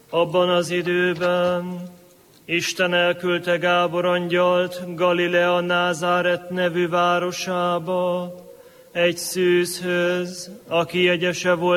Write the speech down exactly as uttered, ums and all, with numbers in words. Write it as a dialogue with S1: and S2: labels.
S1: Abban az időben Isten elküldte Gábor angyalt Galilea Názáret nevű városába, egy szűzhöz, aki jegyese volt